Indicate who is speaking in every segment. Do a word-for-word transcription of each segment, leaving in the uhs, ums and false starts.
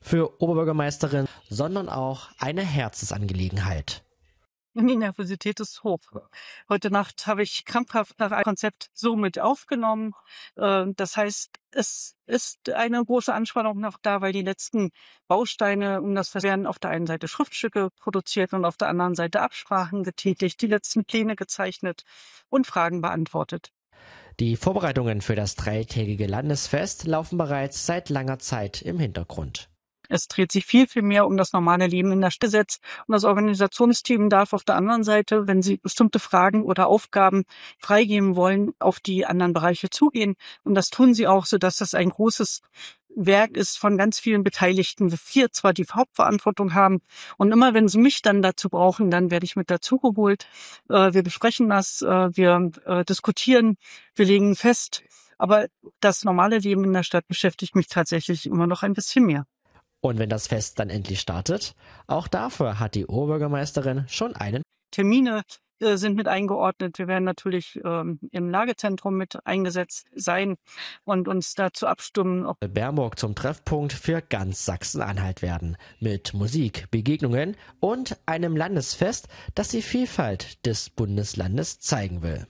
Speaker 1: für Oberbürgermeisterin, sondern auch eine Herzensangelegenheit.
Speaker 2: Die Nervosität ist hoch. Heute Nacht habe ich krampfhaft nach einem Konzept so mit aufgenommen. Das heißt, es ist eine große Anspannung noch da, weil die letzten Bausteine, um das werden auf der einen Seite Schriftstücke produziert und auf der anderen Seite Absprachen getätigt, die letzten Pläne gezeichnet und Fragen beantwortet.
Speaker 1: Die Vorbereitungen für das dreitägige Landesfest laufen bereits seit langer Zeit im Hintergrund.
Speaker 2: Es dreht sich viel, viel mehr um das normale Leben in der Stadt. Und das Organisationsteam darf auf der anderen Seite, wenn sie bestimmte Fragen oder Aufgaben freigeben wollen, auf die anderen Bereiche zugehen. Und das tun sie auch, sodass das ein großes Werk ist von ganz vielen Beteiligten. Wir zwar die Hauptverantwortung haben und immer wenn sie mich dann dazu brauchen, dann werde ich mit dazugeholt. Wir besprechen das, wir diskutieren, wir legen fest. Aber das normale Leben in der Stadt beschäftigt mich tatsächlich immer noch ein bisschen mehr.
Speaker 1: Und wenn das Fest dann endlich startet, auch dafür hat die Oberbürgermeisterin schon einen
Speaker 2: Termine äh, sind mit eingeordnet. Wir werden natürlich ähm, im Lagezentrum mit eingesetzt sein und uns dazu abstimmen, ob
Speaker 1: Bernburg zum Treffpunkt für ganz Sachsen-Anhalt werden. Mit Musik, Begegnungen und einem Landesfest, das die Vielfalt des Bundeslandes zeigen will.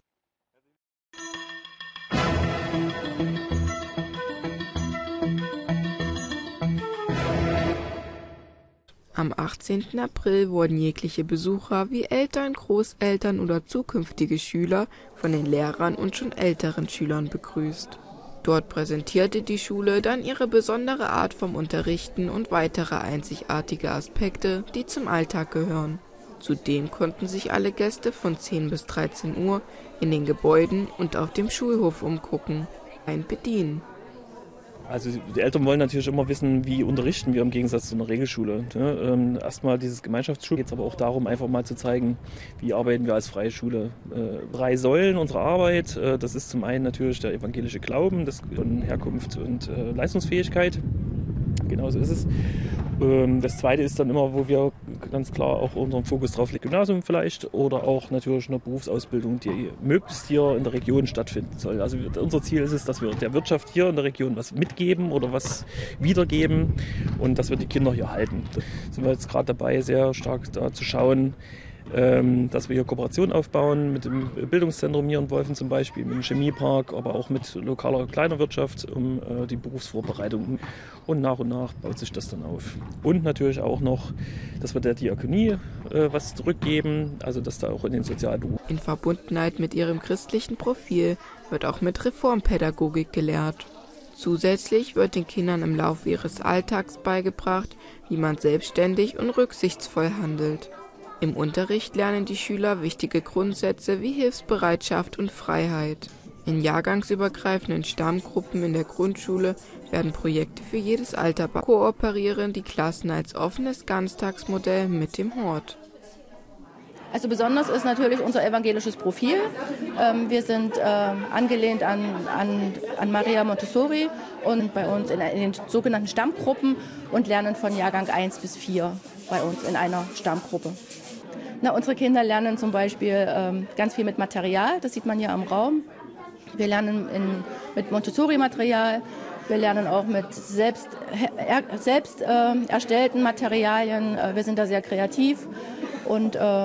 Speaker 3: Am achtzehnten April wurden jegliche Besucher wie Eltern, Großeltern oder zukünftige Schüler von den Lehrern und schon älteren Schülern begrüßt. Dort präsentierte die Schule dann ihre besondere Art vom Unterrichten und weitere einzigartige Aspekte, die zum Alltag gehören. Zudem konnten sich alle Gäste von zehn bis dreizehn Uhr in den Gebäuden und auf dem Schulhof umgucken, ein bedienen.
Speaker 4: Also die Eltern wollen natürlich immer wissen, wie unterrichten wir im Gegensatz zu einer Regelschule. Ähm, erstmal dieses Gemeinschaftsschul, geht es aber auch darum, einfach mal zu zeigen, wie arbeiten wir als freie Schule. Äh, drei Säulen unserer Arbeit, äh, das ist zum einen natürlich der evangelische Glauben, das von Herkunft und äh, Leistungsfähigkeit. Genauso ist es. Ähm, das zweite ist dann immer, wo wir ganz klar auch unseren Fokus drauf legen, Gymnasium vielleicht oder auch natürlich eine Berufsausbildung, die möglichst hier in der Region stattfinden soll. Also unser Ziel ist es, dass wir der Wirtschaft hier in der Region was mitgeben oder was wiedergeben und dass wir die Kinder hier halten. Da sind wir jetzt gerade dabei, sehr stark da zu schauen, dass wir hier Kooperationen aufbauen mit dem Bildungszentrum hier in Wolfen zum Beispiel, mit dem Chemiepark, aber auch mit lokaler kleiner Wirtschaft, um äh, die Berufsvorbereitung. Und nach und nach baut sich das dann auf. Und natürlich auch noch, dass wir der Diakonie äh, was zurückgeben, also dass da auch in den Sozialberufen.
Speaker 3: In Verbundenheit mit ihrem christlichen Profil wird auch mit Reformpädagogik gelehrt. Zusätzlich wird den Kindern im Laufe ihres Alltags beigebracht, wie man selbstständig und rücksichtsvoll handelt. Im Unterricht lernen die Schüler wichtige Grundsätze wie Hilfsbereitschaft und Freiheit. In jahrgangsübergreifenden Stammgruppen in der Grundschule werden Projekte für jedes Alter kooperieren die Klassen als offenes Ganztagsmodell mit dem Hort.
Speaker 5: Also besonders ist natürlich unser evangelisches Profil. Ähm, wir sind äh, angelehnt an, an, an Maria Montessori und bei uns in, in den sogenannten Stammgruppen und lernen von Jahrgang eins bis vier bei uns in einer Stammgruppe. Na, unsere Kinder lernen zum Beispiel ähm, ganz viel mit Material, das sieht man hier am Raum. Wir lernen in, mit Montessori-Material, wir lernen auch mit selbst, er, selbst äh, erstellten Materialien. Wir sind da sehr kreativ und äh,